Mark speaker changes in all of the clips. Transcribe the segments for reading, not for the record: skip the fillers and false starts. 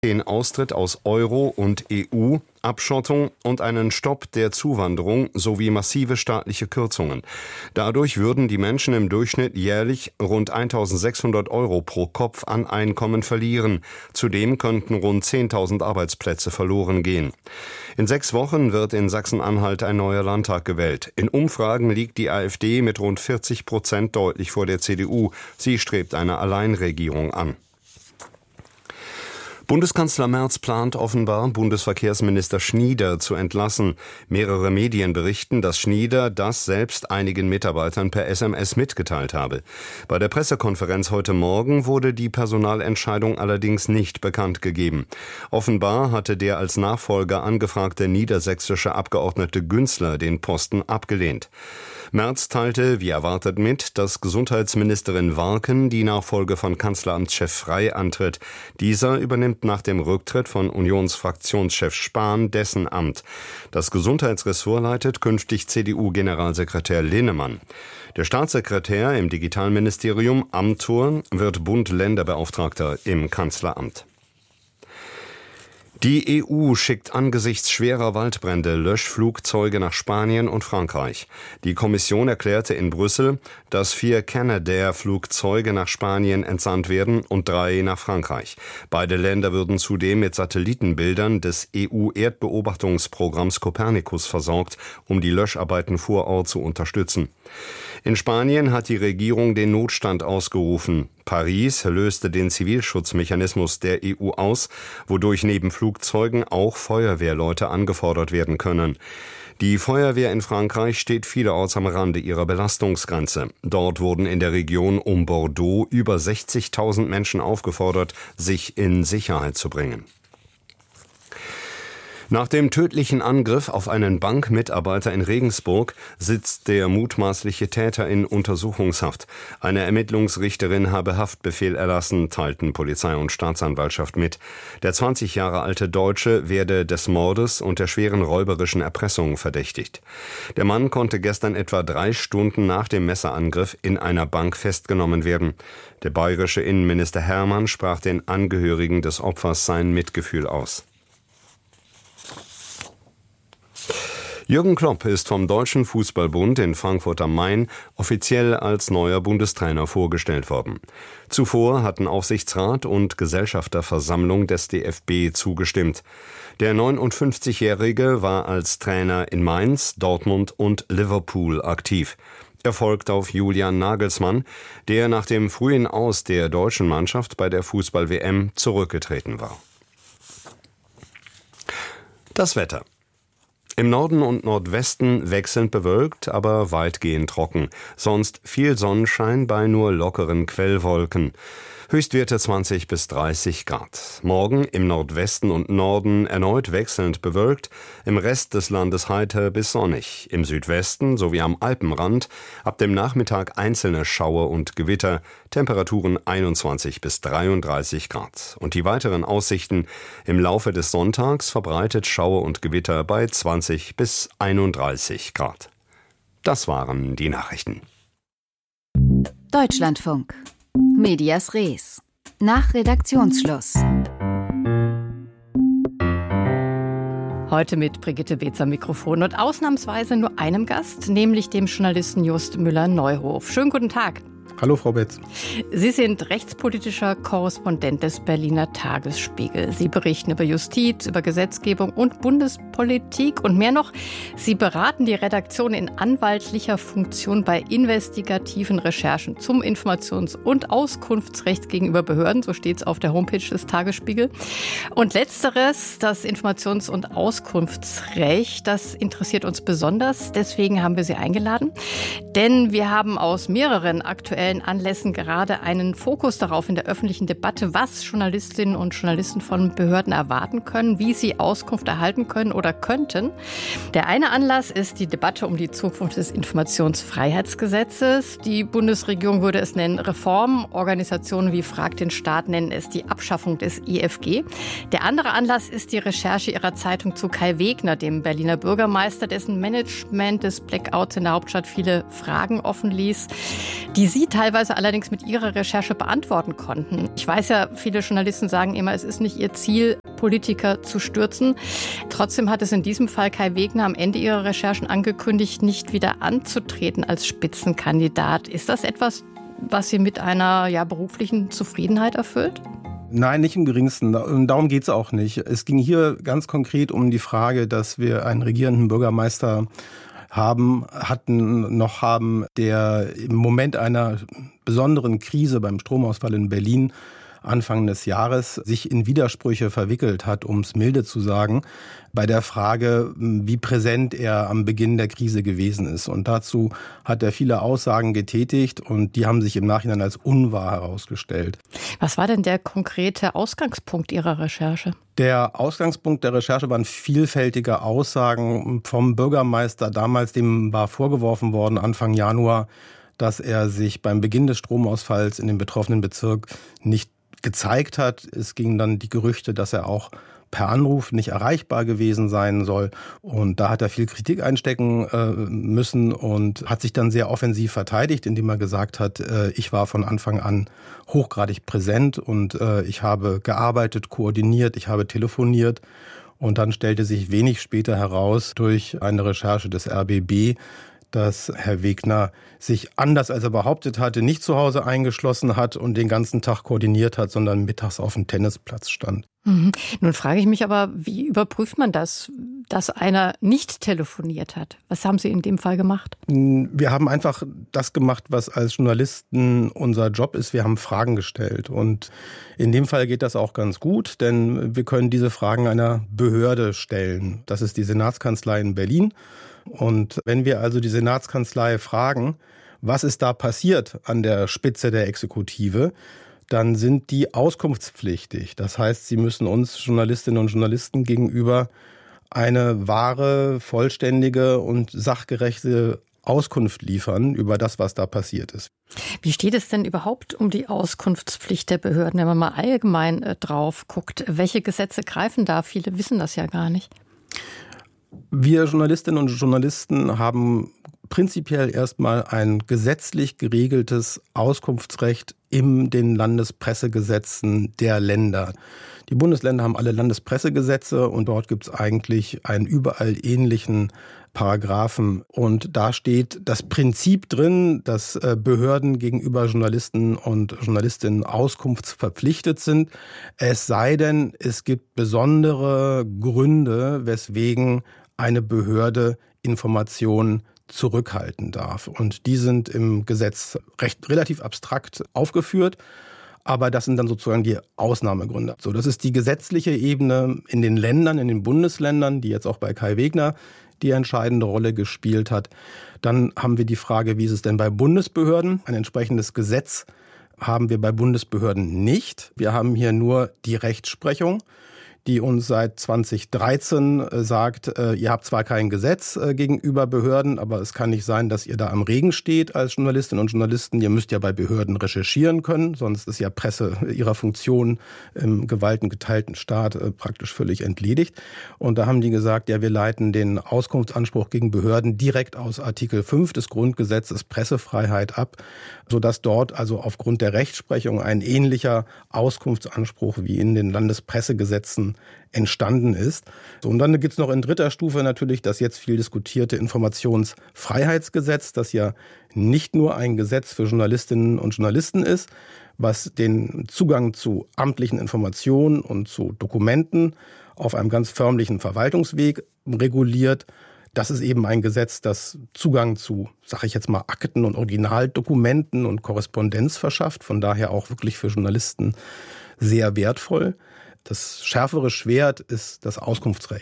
Speaker 1: den Austritt aus Euro und EU, Abschottung und einen Stopp der Zuwanderung sowie massive staatliche Kürzungen. Dadurch würden die Menschen im Durchschnitt jährlich rund 1.600 € pro Kopf an Einkommen verlieren. Zudem könnten rund 10.000 Arbeitsplätze verloren gehen. In 6 Wochen wird in Sachsen-Anhalt ein neuer Landtag gewählt. In Umfragen liegt die AfD mit rund 40% deutlich vor der CDU. Sie strebt eine Alleinregierung an. Bundeskanzler Merz plant offenbar, Bundesverkehrsminister Schnieder zu entlassen. Mehrere Medien berichten, dass Schnieder das selbst einigen Mitarbeitern per SMS mitgeteilt habe. Bei der Pressekonferenz heute Morgen wurde die Personalentscheidung allerdings nicht bekannt gegeben. Offenbar hatte der als Nachfolger angefragte niedersächsische Abgeordnete Günzler den Posten abgelehnt. Merz teilte, wie erwartet, mit, dass Gesundheitsministerin Warken die Nachfolge von Kanzleramtschef Frey antritt. Dieser übernimmt nach dem Rücktritt von Unionsfraktionschef Spahn dessen Amt. Das Gesundheitsressort leitet künftig CDU-Generalsekretär Linnemann. Der Staatssekretär im Digitalministerium Amthor wird Bund-Länder-Beauftragter im Kanzleramt. Die EU schickt angesichts schwerer Waldbrände Löschflugzeuge nach Spanien und Frankreich. Die Kommission erklärte in Brüssel, dass 4 Canadair-Flugzeuge nach Spanien entsandt werden und 3 nach Frankreich. Beide Länder würden zudem mit Satellitenbildern des EU-Erdbeobachtungsprogramms Copernicus versorgt, um die Löscharbeiten vor Ort zu unterstützen. In Spanien hat die Regierung den Notstand ausgerufen. Paris löste den Zivilschutzmechanismus der EU aus, wodurch neben Flugzeugen auch Feuerwehrleute angefordert werden können. Die Feuerwehr in Frankreich steht vielerorts am Rande ihrer Belastungsgrenze. Dort wurden in der Region um Bordeaux über 60.000 Menschen aufgefordert, sich in Sicherheit zu bringen. Nach dem tödlichen Angriff auf einen Bankmitarbeiter in Regensburg sitzt der mutmaßliche Täter in Untersuchungshaft. Eine Ermittlungsrichterin habe Haftbefehl erlassen, teilten Polizei und Staatsanwaltschaft mit. Der 20 Jahre alte Deutsche werde des Mordes und der schweren räuberischen Erpressung verdächtigt. Der Mann konnte gestern etwa 3 Stunden nach dem Messerangriff in einer Bank festgenommen werden. Der bayerische Innenminister Hermann sprach den Angehörigen des Opfers sein Mitgefühl aus. Jürgen Klopp ist vom Deutschen Fußballbund in Frankfurt am Main offiziell als neuer Bundestrainer vorgestellt worden. Zuvor hatten Aufsichtsrat und Gesellschafterversammlung des DFB zugestimmt. Der 59-Jährige war als Trainer in Mainz, Dortmund und Liverpool aktiv. Er folgt auf Julian Nagelsmann, der nach dem frühen Aus der deutschen Mannschaft bei der Fußball-WM zurückgetreten war. Das Wetter. Im Norden und Nordwesten wechselnd bewölkt, aber weitgehend trocken. Sonst viel Sonnenschein bei nur lockeren Quellwolken. Höchstwerte 20 bis 30 Grad. Morgen im Nordwesten und Norden erneut wechselnd bewölkt, im Rest des Landes heiter bis sonnig. Im Südwesten sowie am Alpenrand ab dem Nachmittag einzelne Schauer und Gewitter, Temperaturen 21 bis 33 Grad. Und die weiteren Aussichten im Laufe des Sonntags verbreitet Schauer und Gewitter bei 20 bis 31 Grad. Das waren die Nachrichten.
Speaker 2: Deutschlandfunk. Medias Res. Nach Redaktionsschluss.
Speaker 3: Heute mit Brigitte Beetz am Mikrofon und ausnahmsweise nur einem Gast, nämlich dem Journalisten Just Müller-Neuhof. Schönen guten Tag.
Speaker 4: Hallo, Frau Betz.
Speaker 3: Sie sind rechtspolitischer Korrespondent des Berliner Tagesspiegel. Sie berichten über Justiz, über Gesetzgebung und Bundespolitik und mehr noch. Sie beraten die Redaktion in anwaltlicher Funktion bei investigativen Recherchen zum Informations- und Auskunftsrecht gegenüber Behörden. So steht es auf der Homepage des Tagesspiegel. Und letzteres, das Informations- und Auskunftsrecht, das interessiert uns besonders. Deswegen haben wir Sie eingeladen. Denn wir haben aus mehreren aktuellen Anlässen gerade einen Fokus darauf in der öffentlichen Debatte, was Journalistinnen und Journalisten von Behörden erwarten können, wie sie Auskunft erhalten können oder oder könnten. Der eine Anlass ist die Debatte um die Zukunft des Informationsfreiheitsgesetzes. Die Bundesregierung würde es nennen Reform. Organisationen wie Frag den Staat nennen es die Abschaffung des IFG. Der andere Anlass ist die Recherche ihrer Zeitung zu Kai Wegner, dem Berliner Bürgermeister, dessen Management des Blackouts in der Hauptstadt viele Fragen offen ließ, die Sie teilweise allerdings mit Ihrer Recherche beantworten konnten. Ich weiß ja, viele Journalisten sagen immer, es ist nicht ihr Ziel, Politiker zu stürzen. Trotzdem hat es in diesem Fall Kai Wegner am Ende ihrer Recherchen angekündigt, nicht wieder anzutreten als Spitzenkandidat. Ist das etwas, was Sie mit einer beruflichen Zufriedenheit erfüllt?
Speaker 4: Nein, nicht im geringsten. Darum geht es auch nicht. Es ging hier ganz konkret um die Frage, dass wir einen regierenden Bürgermeister haben, der im Moment einer besonderen Krise beim Stromausfall in Berlin Anfang des Jahres sich in Widersprüche verwickelt hat, um es milde zu sagen, bei der Frage, wie präsent er am Beginn der Krise gewesen ist. Und dazu hat er viele Aussagen getätigt und die haben sich im Nachhinein als unwahr herausgestellt.
Speaker 3: Was war denn der konkrete Ausgangspunkt Ihrer Recherche?
Speaker 4: Der Ausgangspunkt der Recherche waren vielfältige Aussagen vom Bürgermeister damals, dem war vorgeworfen worden, Anfang Januar, dass er sich beim Beginn des Stromausfalls in dem betroffenen Bezirk nicht gezeigt hat. Es gingen dann die Gerüchte, dass er auch per Anruf nicht erreichbar gewesen sein soll. Und da hat er viel Kritik einstecken müssen und hat sich dann sehr offensiv verteidigt, indem er gesagt hat, ich war von Anfang an hochgradig präsent und ich habe gearbeitet, koordiniert, ich habe telefoniert. Und dann stellte sich wenig später heraus durch eine Recherche des RBB, dass Herr Wegner sich, anders als er behauptet hatte, nicht zu Hause eingeschlossen hat und den ganzen Tag koordiniert hat, sondern mittags auf dem Tennisplatz stand.
Speaker 3: Mhm. Nun frage ich mich aber, wie überprüft man das, dass einer nicht telefoniert hat? Was haben Sie in dem Fall gemacht?
Speaker 4: Wir haben einfach das gemacht, was als Journalisten unser Job ist. Wir haben Fragen gestellt. Und in dem Fall geht das auch ganz gut, denn wir können diese Fragen einer Behörde stellen. Das ist die Senatskanzlei in Berlin. Und wenn wir also die Senatskanzlei fragen, was ist da passiert an der Spitze der Exekutive, dann sind die auskunftspflichtig. Das heißt, sie müssen uns Journalistinnen und Journalisten gegenüber eine wahre, vollständige und sachgerechte Auskunft liefern über das, was da passiert ist.
Speaker 3: Wie steht es denn überhaupt um die Auskunftspflicht der Behörden, wenn man mal allgemein drauf guckt? Welche Gesetze greifen da? Viele wissen das ja gar nicht.
Speaker 4: Wir Journalistinnen und Journalisten haben prinzipiell erstmal ein gesetzlich geregeltes Auskunftsrecht in den Landespressegesetzen der Länder. Die Bundesländer haben alle Landespressegesetze und dort gibt es eigentlich einen überall ähnlichen Paragraphen. Und da steht das Prinzip drin, dass Behörden gegenüber Journalisten und Journalistinnen auskunftsverpflichtet sind. Es sei denn, es gibt besondere Gründe, weswegen eine Behörde Informationen zurückhalten darf. Und die sind im Gesetz relativ abstrakt aufgeführt. Aber das sind dann sozusagen die Ausnahmegründe. So, das ist die gesetzliche Ebene in den Ländern, in den Bundesländern, die jetzt auch bei Kai Wegner die entscheidende Rolle gespielt hat. Dann haben wir die Frage, wie ist es denn bei Bundesbehörden? Ein entsprechendes Gesetz haben wir bei Bundesbehörden nicht. Wir haben hier nur die Rechtsprechung, die uns seit 2013 sagt, ihr habt zwar kein Gesetz gegenüber Behörden, aber es kann nicht sein, dass ihr da am Regen steht als Journalistinnen und Journalisten. Ihr müsst ja bei Behörden recherchieren können, sonst ist ja Presse ihrer Funktion im gewaltengeteilten Staat praktisch völlig entledigt. Und da haben die gesagt, ja, wir leiten den Auskunftsanspruch gegen Behörden direkt aus Artikel 5 des Grundgesetzes Pressefreiheit ab, sodass dort also aufgrund der Rechtsprechung ein ähnlicher Auskunftsanspruch wie in den Landespressegesetzen entstanden ist. So, und dann gibt es noch in dritter Stufe natürlich das jetzt viel diskutierte Informationsfreiheitsgesetz, das ja nicht nur ein Gesetz für Journalistinnen und Journalisten ist, was den Zugang zu amtlichen Informationen und zu Dokumenten auf einem ganz förmlichen Verwaltungsweg reguliert. Das ist eben ein Gesetz, das Zugang zu, sage ich jetzt mal, Akten und Originaldokumenten und Korrespondenz verschafft. Von daher auch wirklich für Journalisten sehr wertvoll. Das schärfere Schwert ist das Auskunftsrecht.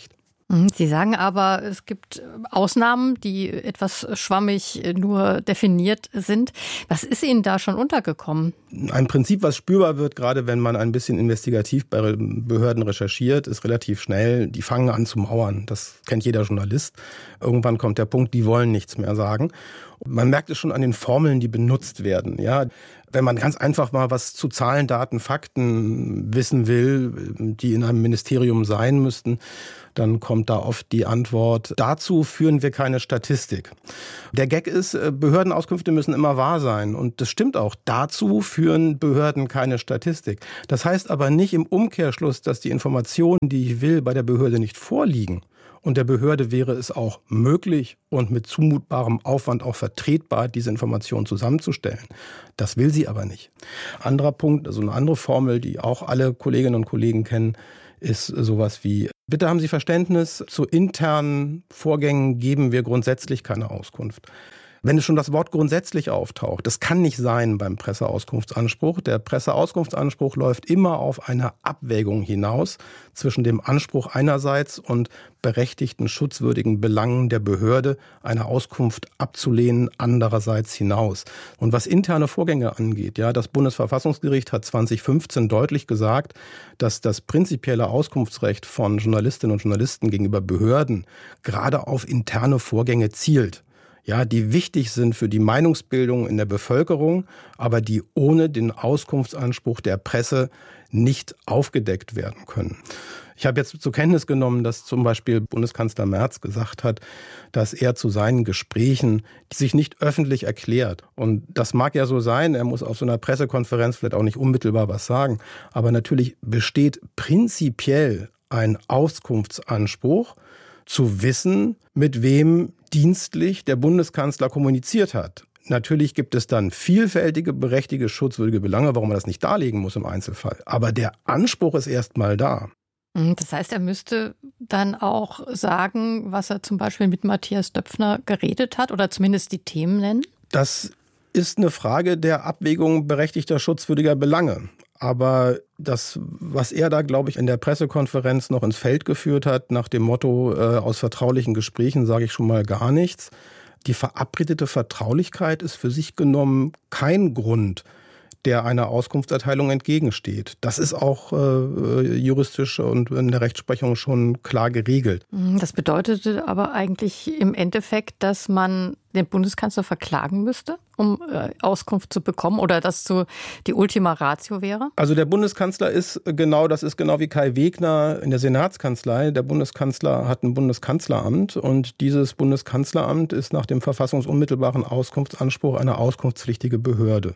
Speaker 3: Sie sagen aber, es gibt Ausnahmen, die etwas schwammig nur definiert sind. Was ist Ihnen da schon untergekommen?
Speaker 4: Ein Prinzip, was spürbar wird, gerade wenn man ein bisschen investigativ bei Behörden recherchiert, ist relativ schnell, die fangen an zu mauern. Das kennt jeder Journalist. Irgendwann kommt der Punkt, die wollen nichts mehr sagen. Man merkt es schon an den Formeln, die benutzt werden. Ja, wenn man ganz einfach mal was zu Zahlen, Daten, Fakten wissen will, die in einem Ministerium sein müssten, dann kommt da oft die Antwort, dazu führen wir keine Statistik. Der Gag ist, Behördenauskünfte müssen immer wahr sein. Und das stimmt auch. Dazu führen Behörden keine Statistik. Das heißt aber nicht im Umkehrschluss, dass die Informationen, die ich will, bei der Behörde nicht vorliegen. Und der Behörde wäre es auch möglich und mit zumutbarem Aufwand auch vertretbar, diese Informationen zusammenzustellen. Das will sie aber nicht. Anderer Punkt, also eine andere Formel, die auch alle Kolleginnen und Kollegen kennen, ist sowas wie, bitte haben Sie Verständnis, zu internen Vorgängen geben wir grundsätzlich keine Auskunft. Wenn es schon das Wort grundsätzlich auftaucht, das kann nicht sein beim Presseauskunftsanspruch. Der Presseauskunftsanspruch läuft immer auf eine Abwägung hinaus zwischen dem Anspruch einerseits und berechtigten, schutzwürdigen Belangen der Behörde, eine Auskunft abzulehnen, andererseits hinaus. Und was interne Vorgänge angeht, ja, das Bundesverfassungsgericht hat 2015 deutlich gesagt, dass das prinzipielle Auskunftsrecht von Journalistinnen und Journalisten gegenüber Behörden gerade auf interne Vorgänge zielt. Ja, die wichtig sind für die Meinungsbildung in der Bevölkerung, aber die ohne den Auskunftsanspruch der Presse nicht aufgedeckt werden können. Ich habe jetzt zur Kenntnis genommen, dass zum Beispiel Bundeskanzler Merz gesagt hat, dass er zu seinen Gesprächen sich nicht öffentlich erklärt. Und das mag ja so sein, er muss auf so einer Pressekonferenz vielleicht auch nicht unmittelbar was sagen. Aber natürlich besteht prinzipiell ein Auskunftsanspruch, zu wissen, mit wem dienstlich der Bundeskanzler kommuniziert hat. Natürlich gibt es dann vielfältige, berechtigte, schutzwürdige Belange, warum man das nicht darlegen muss im Einzelfall. Aber der Anspruch ist erstmal da.
Speaker 3: Das heißt, er müsste dann auch sagen, was er zum Beispiel mit Matthias Döpfner geredet hat oder zumindest die Themen nennen?
Speaker 4: Das ist eine Frage der Abwägung berechtigter, schutzwürdiger Belange. Aber das, was er da, glaube ich, in der Pressekonferenz noch ins Feld geführt hat, nach dem Motto, aus vertraulichen Gesprächen sage ich schon mal gar nichts. Die verabredete Vertraulichkeit ist für sich genommen kein Grund, der einer Auskunftserteilung entgegensteht. Das ist auch juristisch und in der Rechtsprechung schon klar geregelt.
Speaker 3: Das bedeutete aber eigentlich im Endeffekt, dass man den Bundeskanzler verklagen müsste, um Auskunft zu bekommen, oder dass so die Ultima Ratio wäre?
Speaker 4: Also der Bundeskanzler ist genau wie Kai Wegner in der Senatskanzlei. Der Bundeskanzler hat ein Bundeskanzleramt und dieses Bundeskanzleramt ist nach dem verfassungsunmittelbaren Auskunftsanspruch eine auskunftspflichtige Behörde.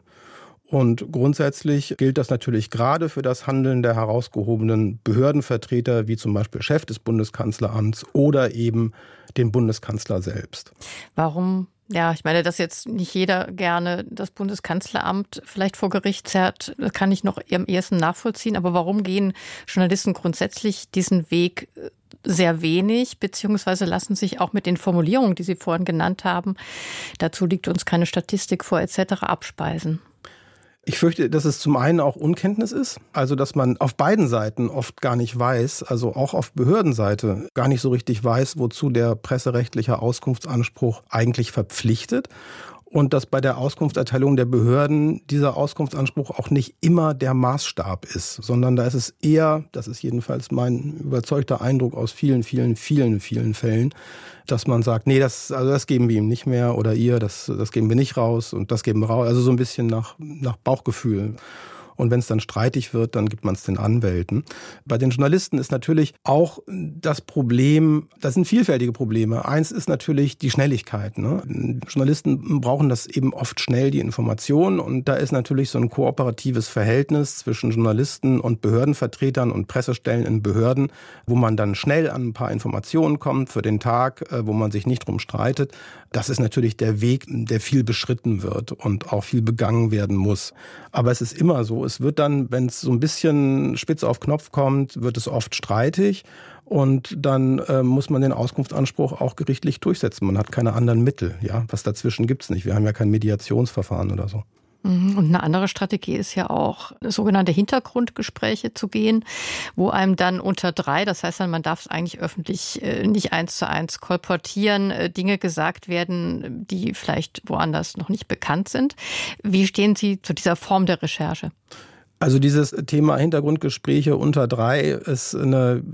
Speaker 4: Und grundsätzlich gilt das natürlich gerade für das Handeln der herausgehobenen Behördenvertreter, wie zum Beispiel Chef des Bundeskanzleramts oder eben den Bundeskanzler selbst.
Speaker 3: Warum? Ja, ich meine, dass jetzt nicht jeder gerne das Bundeskanzleramt vielleicht vor Gericht zerrt, das kann ich noch am ehesten nachvollziehen. Aber warum gehen Journalisten grundsätzlich diesen Weg sehr wenig, beziehungsweise lassen sich auch mit den Formulierungen, die Sie vorhin genannt haben, dazu liegt uns keine Statistik vor etc. abspeisen?
Speaker 4: Ich fürchte, dass es zum einen auch Unkenntnis ist, also dass man auf beiden Seiten oft gar nicht weiß, also auch auf Behördenseite gar nicht so richtig weiß, wozu der presserechtliche Auskunftsanspruch eigentlich verpflichtet. Und dass bei der Auskunftserteilung der Behörden dieser Auskunftsanspruch auch nicht immer der Maßstab ist, sondern da ist es eher, das ist jedenfalls mein überzeugter Eindruck aus vielen Fällen, dass man sagt, nee, das geben wir ihm nicht mehr oder ihr, das geben wir nicht raus und das geben wir raus. Also so ein bisschen nach Bauchgefühl. Und wenn es dann streitig wird, dann gibt man es den Anwälten. Bei den Journalisten ist natürlich auch das Problem, das sind vielfältige Probleme. Eins ist natürlich die Schnelligkeit. Ne? Journalisten brauchen das eben oft schnell, die Information. Und da ist natürlich so ein kooperatives Verhältnis zwischen Journalisten und Behördenvertretern und Pressestellen in Behörden, wo man dann schnell an ein paar Informationen kommt für den Tag, wo man sich nicht drum streitet. Das ist natürlich der Weg, der viel beschritten wird und auch viel begangen werden muss. Aber es ist immer so, es wird dann, wenn es so ein bisschen spitz auf Knopf kommt, wird es oft streitig und dann muss man den Auskunftsanspruch auch gerichtlich durchsetzen. Man hat keine anderen Mittel. Ja, was dazwischen gibt's nicht. Wir haben ja kein Mediationsverfahren oder so.
Speaker 3: Und eine andere Strategie ist ja auch, sogenannte Hintergrundgespräche zu gehen, wo einem dann unter 3, das heißt dann, man darf es eigentlich öffentlich nicht 1:1 kolportieren, Dinge gesagt werden, die vielleicht woanders noch nicht bekannt sind. Wie stehen Sie zu dieser Form der Recherche?
Speaker 4: Also dieses Thema Hintergrundgespräche unter 3 ist eine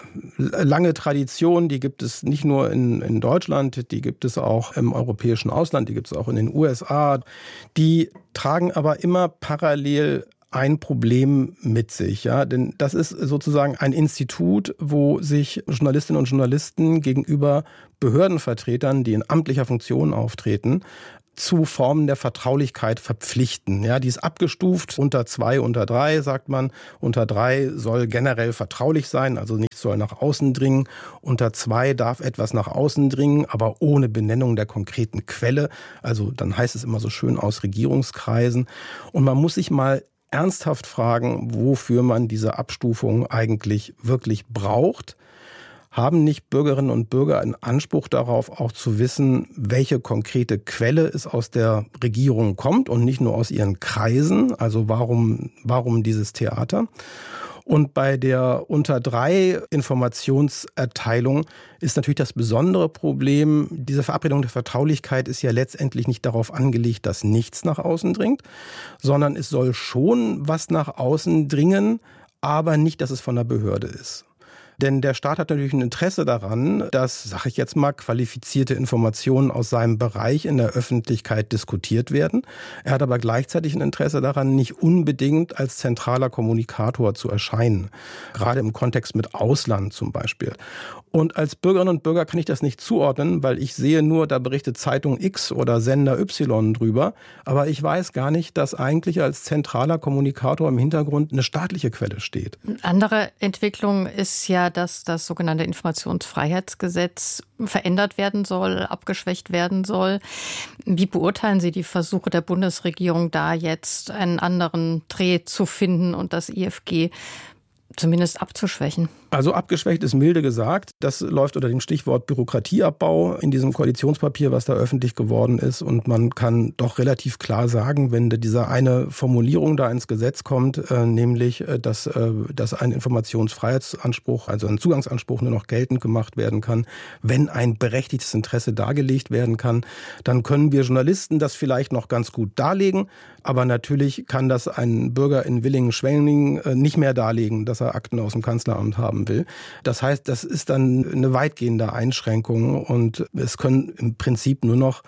Speaker 4: lange Tradition, die gibt es nicht nur in Deutschland, die gibt es auch im europäischen Ausland, die gibt es auch in den USA. Die tragen aber immer parallel ein Problem mit sich, ja, denn das ist sozusagen ein Institut, wo sich Journalistinnen und Journalisten gegenüber Behördenvertretern, die in amtlicher Funktion auftreten, zu Formen der Vertraulichkeit verpflichten. Ja, die ist abgestuft. Unter 2, unter 3 sagt man. Unter 3 soll generell vertraulich sein, also nichts soll nach außen dringen. Unter 2 darf etwas nach außen dringen, aber ohne Benennung der konkreten Quelle. Also dann heißt es immer so schön aus Regierungskreisen. Und man muss sich mal ernsthaft fragen, wofür man diese Abstufung eigentlich wirklich braucht. Haben nicht Bürgerinnen und Bürger einen Anspruch darauf, auch zu wissen, welche konkrete Quelle es aus der Regierung kommt und nicht nur aus ihren Kreisen? Also warum dieses Theater? Und bei der unter 3 Informationserteilung ist natürlich das besondere Problem, diese Verabredung der Vertraulichkeit ist ja letztendlich nicht darauf angelegt, dass nichts nach außen dringt, sondern es soll schon was nach außen dringen, aber nicht, dass es von der Behörde ist. Denn der Staat hat natürlich ein Interesse daran, dass, sage ich jetzt mal, qualifizierte Informationen aus seinem Bereich in der Öffentlichkeit diskutiert werden. Er hat aber gleichzeitig ein Interesse daran, nicht unbedingt als zentraler Kommunikator zu erscheinen. Gerade im Kontext mit Ausland zum Beispiel. Und als Bürgerinnen und Bürger kann ich das nicht zuordnen, weil ich sehe nur, da berichtet Zeitung X oder Sender Y drüber. Aber ich weiß gar nicht, dass eigentlich als zentraler Kommunikator im Hintergrund eine staatliche Quelle steht.
Speaker 3: Eine andere Entwicklung ist ja, dass das sogenannte Informationsfreiheitsgesetz verändert werden soll, abgeschwächt werden soll. Wie beurteilen Sie die Versuche der Bundesregierung, da jetzt einen anderen Dreh zu finden und das IFG zumindest abzuschwächen?
Speaker 4: Also abgeschwächt ist milde gesagt. Das läuft unter dem Stichwort Bürokratieabbau in diesem Koalitionspapier, was da öffentlich geworden ist. Und man kann doch relativ klar sagen, wenn diese eine Formulierung da ins Gesetz kommt, nämlich, dass ein Informationsfreiheitsanspruch, also ein Zugangsanspruch nur noch geltend gemacht werden kann, wenn ein berechtigtes Interesse dargelegt werden kann, dann können wir Journalisten das vielleicht noch ganz gut darlegen. Aber natürlich kann das ein Bürger in Villingen-Schwenningen nicht mehr darlegen, dass er Akten aus dem Kanzleramt haben will. Das heißt, das ist dann eine weitgehende Einschränkung und es können im Prinzip nur noch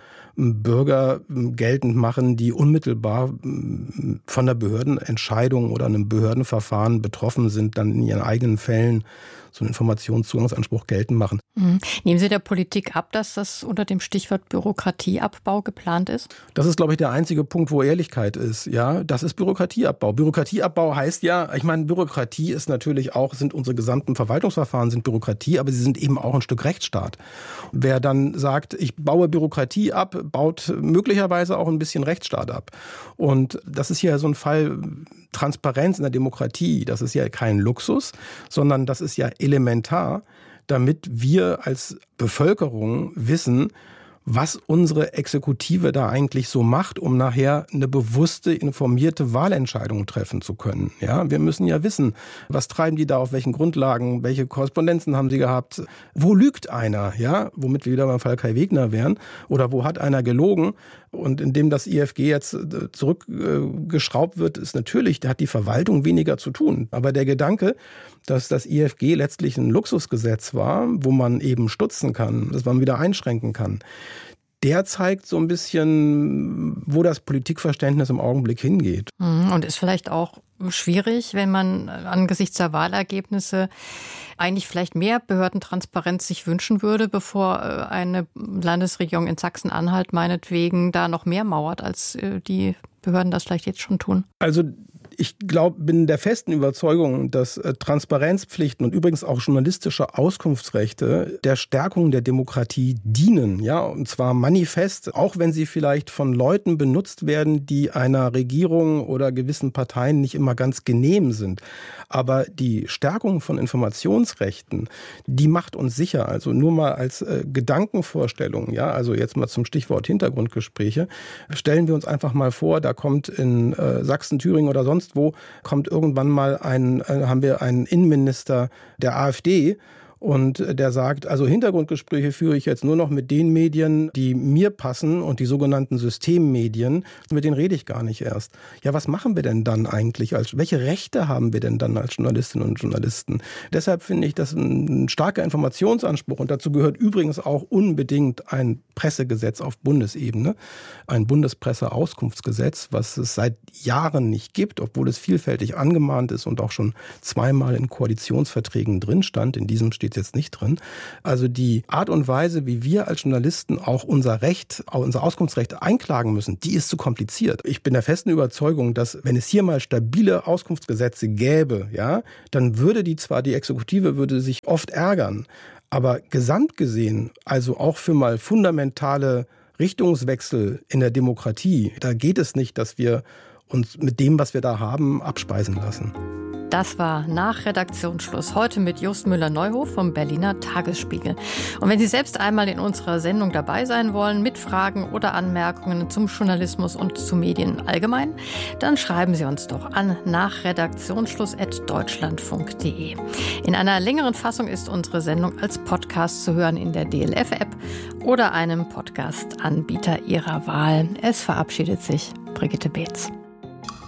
Speaker 4: Bürger geltend machen, die unmittelbar von der Behördenentscheidung oder einem Behördenverfahren betroffen sind, dann in ihren eigenen Fällen so einen Informationszugangsanspruch geltend machen.
Speaker 3: Nehmen Sie der Politik ab, dass das unter dem Stichwort Bürokratieabbau geplant ist?
Speaker 4: Das ist, glaube ich, der einzige Punkt, wo Ehrlichkeit ist. Ja, das ist Bürokratieabbau. Bürokratieabbau heißt ja, ich meine, Bürokratie ist natürlich auch, sind unsere gesamten Verwaltungsverfahren sind Bürokratie, aber sie sind eben auch ein Stück Rechtsstaat. Wer dann sagt, ich baue Bürokratie ab, baut möglicherweise auch ein bisschen Rechtsstaat ab. Und das ist hier so ein Fall Transparenz in der Demokratie. Das ist ja kein Luxus, sondern das ist ja elementar, damit wir als Bevölkerung wissen, was unsere Exekutive da eigentlich so macht, um nachher eine bewusste, informierte Wahlentscheidung treffen zu können. Ja, wir müssen ja wissen, was treiben die da, auf welchen Grundlagen, welche Korrespondenzen haben sie gehabt, wo lügt einer, ja, womit wir wieder beim Fall Kai Wegner wären, oder wo hat einer gelogen. Und indem das IFG jetzt zurückgeschraubt wird, ist natürlich, da hat die Verwaltung weniger zu tun. Aber der Gedanke, dass das IFG letztlich ein Luxusgesetz war, wo man eben stutzen kann, dass man wieder einschränken kann, der zeigt so ein bisschen, wo das Politikverständnis im Augenblick hingeht.
Speaker 3: Und ist vielleicht auch schwierig, wenn man angesichts der Wahlergebnisse eigentlich vielleicht mehr Behördentransparenz sich wünschen würde, bevor eine Landesregierung in Sachsen-Anhalt meinetwegen da noch mehr mauert, als die Behörden das vielleicht jetzt schon tun.
Speaker 4: Also Ich bin der festen Überzeugung, dass Transparenzpflichten und übrigens auch journalistische Auskunftsrechte der Stärkung der Demokratie dienen, ja, und zwar manifest, auch wenn sie vielleicht von Leuten benutzt werden, die einer Regierung oder gewissen Parteien nicht immer ganz genehm sind. Aber die Stärkung von Informationsrechten, die macht uns sicher. Also nur mal als Gedankenvorstellung, ja, also jetzt mal zum Stichwort Hintergrundgespräche, stellen wir uns einfach mal vor, da kommt in Sachsen, Thüringen oder sonst wo, kommt irgendwann mal haben wir einen Innenminister der AfD, und der sagt, also Hintergrundgespräche führe ich jetzt nur noch mit den Medien, die mir passen, und die sogenannten Systemmedien, mit denen rede ich gar nicht erst. Ja, was machen wir denn dann eigentlich? Welche Rechte haben wir denn dann als Journalistinnen und Journalisten? Deshalb finde ich das ein starker Informationsanspruch, und dazu gehört übrigens auch unbedingt ein Pressegesetz auf Bundesebene, ein Bundespresseauskunftsgesetz, was es seit Jahren nicht gibt, obwohl es vielfältig angemahnt ist und auch schon zweimal in Koalitionsverträgen drin stand. In diesem steht jetzt nicht drin. Also die Art und Weise, wie wir als Journalisten auch unser Auskunftsrecht einklagen müssen, die ist zu kompliziert. Ich bin der festen Überzeugung, dass wenn es hier mal stabile Auskunftsgesetze gäbe, ja, dann würde die Exekutive würde sich oft ärgern. Aber gesamt gesehen, also auch für mal fundamentale Richtungswechsel in der Demokratie, da geht es nicht, dass wir uns mit dem, was wir da haben, abspeisen lassen.
Speaker 3: Das war nach Redaktionsschluss heute mit Jost Müller-Neuhof vom Berliner Tagesspiegel. Und wenn Sie selbst einmal in unserer Sendung dabei sein wollen, mit Fragen oder Anmerkungen zum Journalismus und zu Medien allgemein, dann schreiben Sie uns doch an nachredaktionsschluss@deutschlandfunk.de. In einer längeren Fassung ist unsere Sendung als Podcast zu hören in der DLF-App oder einem Podcast-Anbieter Ihrer Wahl. Es verabschiedet sich Brigitte Beetz.